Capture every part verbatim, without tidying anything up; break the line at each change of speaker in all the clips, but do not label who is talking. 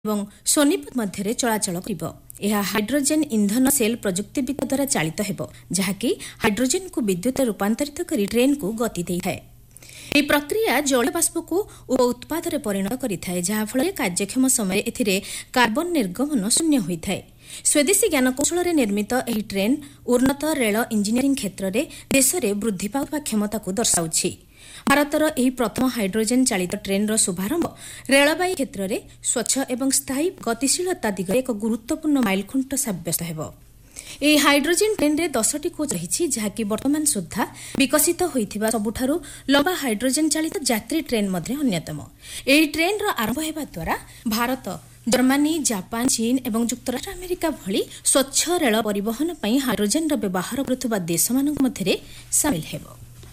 ଏବଂ ସୋନିପତ ମଧ୍ୟରେ ଚଳାଚଳ କରିବ। ଏହା ହାଇଡ୍ରୋଜେନ୍ ଇନ୍ଧନ ସେଲ୍ ପ୍ରଯୁକ୍ତିବିଦ୍ୟା ଦ୍ୱାରା ଚାଳିତ ହେବ, ଯାହାକି ହାଇଡ୍ରୋଜେନ୍କୁ ବିଦ୍ୟୁତରେ ରୂପାନ୍ତରିତ କରି ଟ୍ରେନ୍କୁ ଗତି ଦେଇଥାଏ। ଏହି ପ୍ରକ୍ରିୟା ଜଳ ବାଷ୍ପକୁ ଉତ୍ପାଦରେ ପରିଣତ କରିଥାଏ, ଯାହାଫଳରେ କାର୍ଯ୍ୟକ୍ଷମ ସମୟରେ ଏଥିରେ କାର୍ବନ ନିର୍ଗମନ ଶୂନ୍ୟ ହୋଇଥାଏ। ସ୍ୱଦେଶୀ ଜ୍ଞାନକୌଶଳରେ ନିର୍ମିତ ଏହି ଟ୍ରେନ୍ ଉନ୍ନତ ରେଳ ଇଞ୍ଜିନିୟରିଂ କ୍ଷେତ୍ରରେ ଦେଶରେ ବୃଦ୍ଧି ପାଉଥିବା କ୍ଷମତାକୁ ଦର୍ଶାଉଛି। ଭାରତର ଏହି ପ୍ରଥମ ହାଇଡ୍ରୋଜେନ୍ ଚାଳିତ ଟ୍ରେନ୍ର ଶୁଭାରମ୍ଭ ରେଳବାଇ କ୍ଷେତ୍ରରେ ସ୍ୱଚ୍ଛ ଏବଂ ସ୍ଥାୟୀ ଗତିଶୀଳତା ଦିଗରେ ଏକ ଗୁରୁତ୍ୱପୂର୍ଣ୍ଣ ମାଇଲଖୁଣ୍ଟ ସାବ୍ୟସ୍ତ ହେବ। ଏହି ହାଇଡ୍ରୋଜେନ୍ ଟ୍ରେନ୍ରେ ଦଶଟି କୋଚ୍ ରହିଛି, ଯାହାକି ବର୍ତ୍ତମାନ ସୁଦ୍ଧା ବିକଶିତ ହୋଇଥିବା ସବୁଠାରୁ ଲମ୍ବା ହାଇଡ୍ରୋଜେନ୍ ଚାଳିତ ଯାତ୍ରୀ ଟ୍ରେନ୍ ମଧ୍ୟରେ ଅନ୍ୟତମ। ଏହି ଟ୍ରେନ୍ର ଆରମ୍ଭ ହେବା ଦ୍ୱାରା ଭାରତ, ଜର୍ମାନୀ, ଜାପାନ, ଚୀନ ଏବଂ ଯୁକ୍ତରାଷ୍ଟ୍ର ଆମେରିକା ଭଳି ସ୍ୱଚ୍ଛ ରେଳ ପରିବହନ ପାଇଁ ହାଇଡ୍ରୋଜେନ୍ର ବ୍ୟବହାର କରୁଥିବା ଦେଶମାନଙ୍କ ମଧ୍ୟରେ ସାମିଲ ହେବ।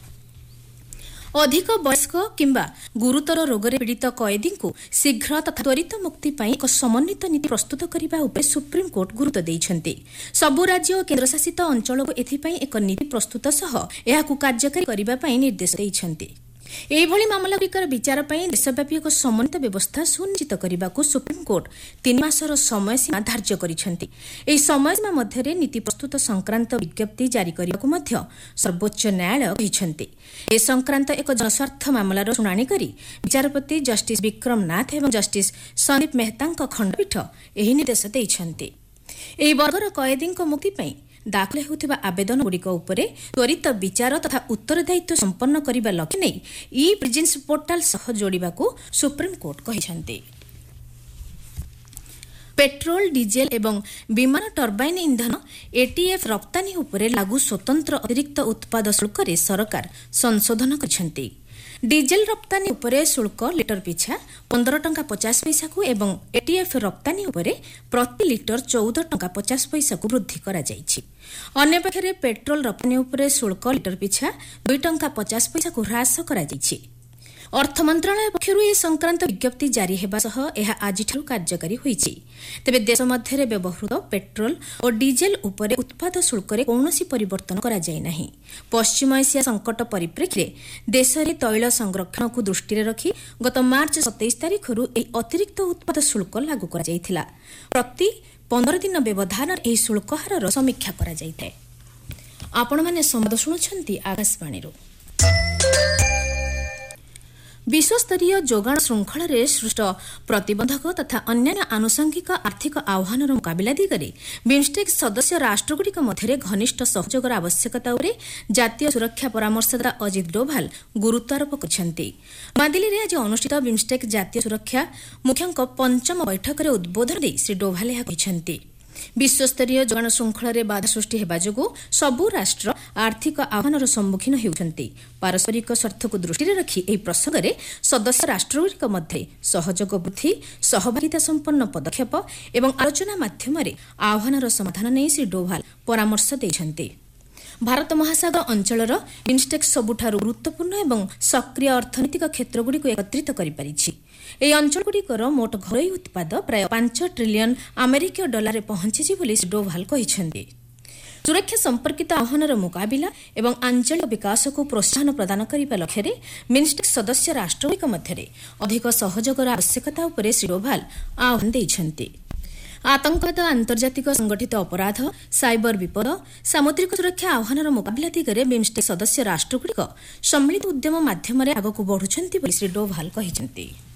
ଅଧିକ ବୟସ୍କ କିମ୍ବା ଗୁରୁତର ରୋଗରେ ପୀଡ଼ିତ କଏଦୀଙ୍କୁ ଶୀଘ୍ର ତଥା ତ୍ୱରିତ ମୁକ୍ତି ପାଇଁ ଏକ ସମନ୍ୱିତ ନୀତି ପ୍ରସ୍ତୁତ କରିବା ଉପରେ ସୁପ୍ରିମକୋର୍ଟ ଗୁରୁତ୍ୱ ଦେଇଛନ୍ତି। ସବୁ ରାଜ୍ୟ ଓ କେନ୍ଦ୍ରଶାସିତ ଅଞ୍ଚଳକୁ ଏଥିପାଇଁ ଏକ ନୀତି ପ୍ରସ୍ତୁତ ସହ ଏହାକୁ କାର୍ଯ୍ୟକାରୀ କରିବା ପାଇଁ ନିର୍ଦ୍ଦେଶ ଦେଇଛନ୍ତି। ଏହିଭଳି ମାମଲାଗୁଡ଼ିକର ବିଚାର ପାଇଁ ଦେଶବ୍ୟାପୀ ଏକ ସମନ୍ୱିତ ବ୍ୟବସ୍ଥା ସୁନିଶ୍ଚିତ କରିବାକୁ ସୁପ୍ରିମକୋର୍ଟ ତିନି ମାସର ସମୟସୀମା ଧାର୍ଯ୍ୟ କରିଛନ୍ତି। ଏହି ସମୟସୀମା ମଧ୍ୟରେ ନୀତି ପ୍ରସ୍ତୁତ ସଂକ୍ରାନ୍ତ ବିଜ୍ଞପ୍ତି ଜାରି କରିବାକୁ ମଧ୍ୟ ସର୍ବୋଚ୍ଚ ନ୍ୟାୟାଳୟ କହିଛନ୍ତି। ଏ ସଂକ୍ରାନ୍ତ ଏକ ଜନସ୍ୱାର୍ଥ ମାମଲାର ଶୁଣାଣି କରି ବିଚାରପତି ଜଷ୍ଟିସ୍ ବିକ୍ରମ ନାଥ ଏବଂ ଜଷ୍ଟିସ୍ ସନ୍ଦୀପ ମେହତାଙ୍କ ଖଣ୍ଡପୀଠ ଏହି ନିର୍ଦ୍ଦେଶ ଦେଇଛନ୍ତି। ଏହି ବର୍ଗର କଏଦୀଙ୍କ ମୁକ୍ତି ପାଇଁ ଦାଖଲ ହେଉଥିବା ଆବେଦନଗୁଡ଼ିକ ଉପରେ ତ୍ୱରିତ ବିଚାର ତଥା ଉତ୍ତରଦାୟିତ୍ୱ ସମ୍ପନ୍ନ କରିବା ଲକ୍ଷ୍ୟ ନେଇ ଇ ପ୍ରିଜିନ୍ସ ପୋର୍ଟାଲ ସହ ଯୋଡ଼ିବାକୁ ସୁପ୍ରିମକୋର୍ଟ କହିଛନ୍ତି। ପେଟ୍ରୋଲ, ଡିଜେଲ ଏବଂ ବିମାନ ଟର୍ବାଇନ ଇନ୍ଧନ ଏଟିଏଫ୍ ରପ୍ତାନୀ ଉପରେ ଲାଗୁ ସ୍ୱତନ୍ତ୍ର ଅତିରିକ୍ତ ଉତ୍ପାଦ ଶୁଳ୍କରେ ସରକାର ସଂଶୋଧନ କରିଛନ୍ତି। ଡିଜେଲ ରପ୍ତାନୀ ଉପରେ ଶୁଳ୍କ ଲିଟର ପିଛା ପନ୍ଦର ଟଙ୍କା ପଚାଶ ପଇସାକୁ ଏବଂ ଏଟିଏଫ୍ ରପ୍ତାନୀ ଉପରେ ପ୍ରତି ଲିଟର ଚଉଦ ଟଙ୍କା ପଚାଶ ପଇସାକୁ ବୃଦ୍ଧି କରାଯାଇଛି। ଅନ୍ୟପକ୍ଷରେ ପେଟ୍ରୋଲ ରପ୍ତାନୀ ଉପରେ ଶୁଳ୍କ ଲିଟର ପିଛା ଦୁଇ ଟଙ୍କା ପଚାଶ ପଇସାକୁ ହ୍ରାସ କରାଯାଇଛି। ଅର୍ଥ ମନ୍ତ୍ରଣାଳୟ ପକ୍ଷରୁ ଏ ସଂକ୍ରାନ୍ତ ବିଜ୍ଞପ୍ତି ଜାରି ହେବା ସହ ଏହା ଆଜିଠାରୁ କାର୍ଯ୍ୟକାରୀ ହୋଇଛି। ତେବେ ଦେଶ ମଧ୍ୟରେ ବ୍ୟବହୃତ ପେଟ୍ରୋଲ ଓ ଡିଜେଲ ଉପରେ ଉତ୍ପାଦ ଶୁଳ୍କରେ କୌଣସି ପରିବର୍ତ୍ତନ କରାଯାଇ ନାହିଁ। ପଶ୍ଚିମ ଏସିଆ ସଂକଟ ପରିପ୍ରେକ୍ଷୀରେ ଦେଶରେ ତୈଳ ସଂରକ୍ଷଣକୁ ଦୃଷ୍ଟିରେ ରଖି ଗତ ମାର୍ଚ୍ଚ ସତେଇଶ ତାରିଖରୁ ଏହି ଅତିରିକ୍ତ ଉତ୍ପାଦ ଶୁଳ୍କ ଲାଗୁ କରାଯାଇଥିଲା। ପ୍ରତି ପନ୍ଦର ଦିନ ବ୍ୟବଧାନରେ ଏହି ଶୁଳ୍କ ହାରର ସମୀକ୍ଷା କରାଯାଇଥାଏ। ଆପଣମାନେ ସମ୍ବାଦ ଶୁଣୁଛନ୍ତି ଆକାଶବାଣୀରୁ। ବିଶ୍ୱସ୍ତରୀୟ ଯୋଗାଣ ଶୃଙ୍ଖଳରେ ସୃଷ୍ଟ ପ୍ରତିବନ୍ଧକ ତଥା ଅନ୍ୟାନ୍ୟ ଆନୁଷଙ୍ଗିକ ଆର୍ଥିକ ଆହ୍ୱାନର ମୁକାବିଲା ଦିଗରେ ବିମ୍ଷ୍ଟେକ୍ ସଦସ୍ୟ ରାଷ୍ଟ୍ରଗୁଡ଼ିକ ମଧ୍ୟରେ ଘନିଷ୍ଠ ସହଯୋଗର ଆବଶ୍ୟକତା ଉପରେ ଜାତୀୟ ସୁରକ୍ଷା ପରାମର୍ଶଦାତା ଅଜିତ ଡୋଭାଲ ଗୁରୁତ୍ୱାରୋପ କରିଛନ୍ତି। ନୂଆଦିଲ୍ଲୀରେ ଆଜି ଅନୁଷ୍ଠିତ ବିମ୍ଷ୍ଟେକ୍ ଜାତୀୟ ସୁରକ୍ଷା ମୁଖ୍ୟଙ୍କ ପଞ୍ଚମ ବୈଠକରେ ଉଦ୍ବୋଧନ ଦେଇ ଶ୍ରୀ ଡୋଭାଲ ଏହା କହିଛନ୍ତି। ବିଶ୍ୱସ୍ତରୀୟ ଯୋଗାଣ ଶୃଙ୍ଖଳରେ ବାଧା ସୃଷ୍ଟି ହେବା ଯୋଗୁଁ ସବୁ ରାଷ୍ଟ୍ର ଆର୍ଥିକ ଆହ୍ୱାନର ସମ୍ମୁଖୀନ ହେଉଛନ୍ତି। ପାରସ୍ପରିକ ସ୍ୱାର୍ଥକୁ ଦୃଷ୍ଟିରେ ରଖି ଏହି ପ୍ରସଙ୍ଗରେ ସଦସ୍ୟ ରାଷ୍ଟ୍ରଗୁଡ଼ିକ ମଧ୍ୟରେ ସହଯୋଗ ବୃଦ୍ଧି, ସହଭାଗିତା ସମ୍ପନ୍ନ ପଦକ୍ଷେପ ଏବଂ ଆଲୋଚନା ମାଧ୍ୟମରେ ଆହ୍ୱାନର ସମାଧାନ ନେଇ ଶ୍ରୀ ଡୋଭାଲ ପରାମର୍ଶ ଦେଇଛନ୍ତି। ଭାରତ ମହାସାଗର ଅଞ୍ଚଳର ବିମ୍ଷ୍ଟେକ୍ ସବୁଠାରୁ ଗୁରୁତ୍ୱପୂର୍ଣ୍ଣ ଏବଂ ସକ୍ରିୟ ଅର୍ଥନୈତିକ କ୍ଷେତ୍ରଗୁଡ଼ିକୁ ଏକତ୍ରିତ କରିପାରିଛି। ଏହି ଅଞ୍ଚଳଗୁଡ଼ିକର ମୋଟ ଘରୋଇ ଉତ୍ପାଦ ପ୍ରାୟ ପାଞ୍ଚ ଟ୍ରିଲିୟନ ଆମେରିକୀୟ ଡଲାରରେ ପହଞ୍ଚିଛି ବୋଲି ଶ୍ରୀ ଡୋଭାଲ କହିଛନ୍ତି। ସୁରକ୍ଷା ସମ୍ପର୍କିତ ଆହ୍ୱାନର ମୁକାବିଲା ଏବଂ ଆଞ୍ଚଳିକ ବିକାଶକୁ ପ୍ରୋତ୍ସାହନ ପ୍ରଦାନ କରିବା ଲକ୍ଷ୍ୟରେ ବିମ୍ଷ୍ଟେକ୍ ସଦସ୍ୟ ରାଷ୍ଟ୍ରଗୁଡ଼ିକ ମଧ୍ୟରେ ଅଧିକ ସହଯୋଗର ଆବଶ୍ୟକତା ଉପରେ ଶ୍ରୀ ଡୋଭାଲ ଆହ୍ୱାନ ଦେଇଛନ୍ତି। ଆତଙ୍କବାଦ, ଆନ୍ତର୍ଜାତିକ ସଂଗଠିତ ଅପରାଧ, ସାଇବର ବିପଦ, ସାମୁଦ୍ରିକ ସୁରକ୍ଷା ଆହ୍ୱାନର ମୁକାବିଲା ଦିଗରେ ବିମ୍ଷ୍ଟେକ୍ ସଦସ୍ୟ ରାଷ୍ଟ୍ରଗୁଡ଼ିକ ସମ୍ମିଳିତ ଉଦ୍ୟମ ମାଧ୍ୟମରେ ଆଗକୁ ବଢ଼ୁଛନ୍ତି ବୋଲି ଶ୍ରୀ ଡୋଭାଲ କହିଛନ୍ତି।